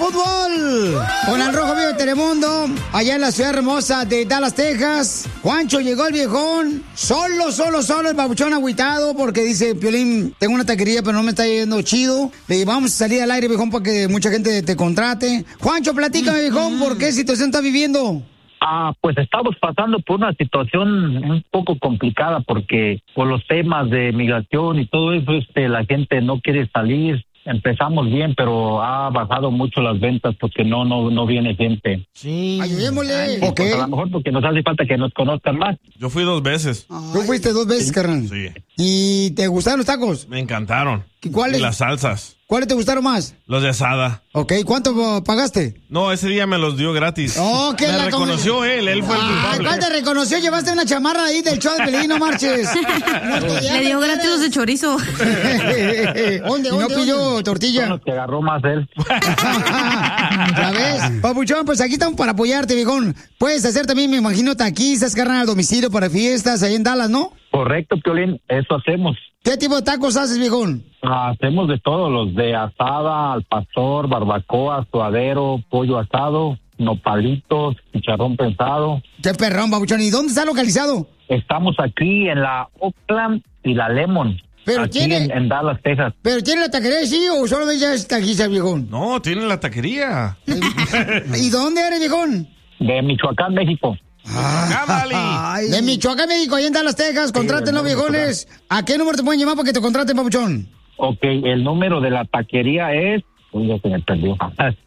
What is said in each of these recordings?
fútbol con el Rojo Vivo de Telemundo, allá en la ciudad hermosa de Dallas, Texas. Juancho, llegó el viejón, solo el babuchón agüitado, porque dice, Piolín, tengo una taquería, pero no me está yendo chido. Le digo, vamos a salir al aire, viejón, para que mucha gente te contrate. Juancho, platícame, viejón, ¿por qué situación estás viviendo? Pues estamos pasando por una situación un poco complicada porque por los temas de migración y todo eso, la gente no quiere salir. Empezamos bien, pero ha bajado mucho las ventas porque no viene gente. Sí. Ayudémosle. Pues a lo mejor porque nos hace falta que nos conozcan más. Yo fui 2 veces. ¿Tú fuiste 2 veces, carnal? Sí. ¿Y te gustaron los tacos? Me encantaron. ¿Cuáles? Y las salsas. ¿Cuáles te gustaron más? Los de asada. Ok, ¿cuánto pagaste? No, ese día me los dio gratis. Oh, que me reconoció él fue el culpable. ¿Cuál te reconoció? Llevaste una chamarra ahí del show de Pelín, no marches. Le dio gratis los de chorizo. ¿Dónde? No pidió tortilla. Bueno, te agarró más él. ¿Ya ves? Papuchón, pues aquí estamos para apoyarte, viejón. Puedes hacer también, me imagino, taquizas, carnal, al domicilio para fiestas ahí en Dallas, ¿no? Correcto, Piolín, eso hacemos. ¿Qué tipo de tacos haces, viejón? Hacemos de todo, los de asada, al pastor, barbacoa, suadero, pollo asado, nopalitos, chicharrón prensado. Qué perrón, babuchón. ¿Y dónde está localizado? Estamos aquí en la Oakland y la Lemon. Pero aquí tiene... en Dallas, Texas. ¿Pero tiene la taquería, sí, o solo ya es taquiza, viejón? No, tiene la taquería. ¿Y dónde eres, viejón? De Michoacán, México. De Michoacán, México, ahí en Dallas, Texas. Contrátenlo, viejones. ¿A qué número te pueden llamar para que te contraten, papuchón? Ok, el número de la taquería es... Uy, ya se me perdió.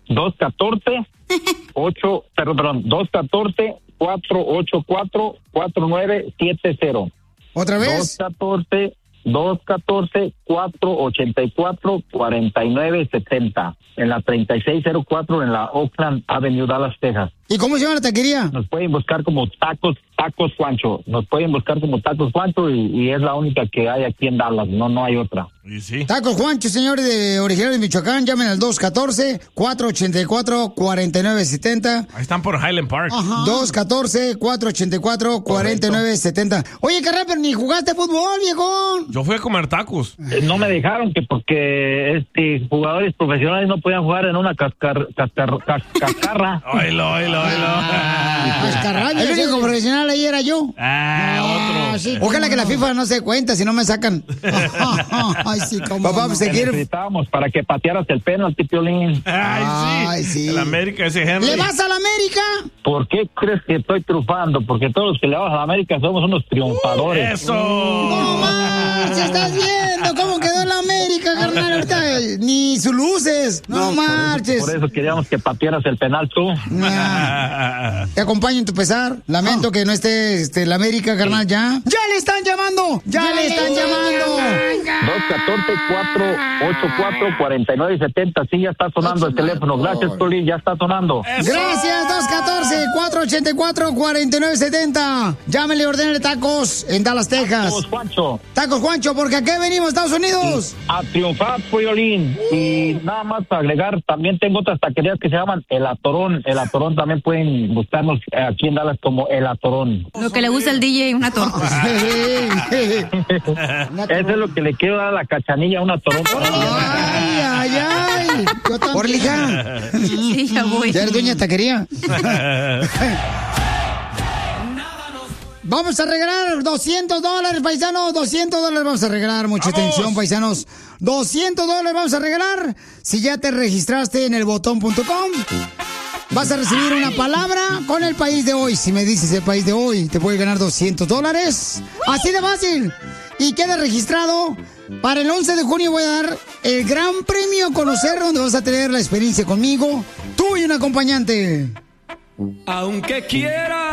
214-484-4970. ¿Otra vez? 214-484-4970. En la 3604 en la Oakland Avenue, Dallas, Texas. ¿Y cómo se llama la taquería? Nos pueden buscar como Tacos Juancho. Nos pueden buscar como Tacos Juancho y es la única que hay aquí en Dallas. No hay otra. ¿Y sí? Tacos Juancho, señores de original de Michoacán. Llamen al 214-484-4970. Ahí están por Highland Park. 214-484-4970. Oye, carnal, pero ni jugaste fútbol, viejón. Yo fui a comer tacos. No me dejaron que porque jugadores profesionales no podían jugar en una cascarra. Oilo. El único profesional ahí era yo. Otro. Sí. Ojalá que la FIFA no se dé cuenta si no me sacan. Ay, sí, cómo. Papá, pues se quiere. Necesitábamos para que patearas el penalti, Piolín. Ay, sí. El América, ese Henry. ¿Le vas a la América? ¿Por qué crees que estoy triunfando? Porque todos los que le vamos a la América somos unos triunfadores. ¡Eso! ¡No más! ¿Estás viendo cómo quedó la América, carnal? Ahorita ni sus luces. No marches. Por eso queríamos que patearas el penal tú. Te acompaño en tu pesar. Lamento que no esté la América, carnal, ya. ¡Ya le están llamando! ¡Ya le están llamando! 214-484-4970. Sí, ya está sonando el teléfono. Gracias, Piolín, ya está sonando. Gracias, 214-484-4970. Llámele y ordénele tacos en Dallas, Texas. Tacos Juancho. Tacos Juancho, porque aquí venimos, Estados Unidos. A triunfar, Piolín. Y nada más para agregar, también tengo otras taquerías que se llaman El Atorón. El Atorón también pueden buscarnos aquí en Dallas como El Atorón. Lo que le gusta al DJ, una torta. Eso es lo que le quiero dar a la Cachanilla, una Atorón. Ay. Por lija. Sí, ya voy. ¿Ya eres dueña de taquería? Vamos a regalar $200, paisanos. $200 vamos a regalar. Mucha atención, paisanos. $200 vamos a regalar. Si ya te registraste en elbotón.com, vas a recibir una palabra con el país de hoy. Si me dices el país de hoy, te puedes ganar $200. Así de fácil. Y queda registrado. Para el 11 de junio voy a dar el gran premio a conocer, donde vas a tener la experiencia conmigo, tú y un acompañante. Aunque quiera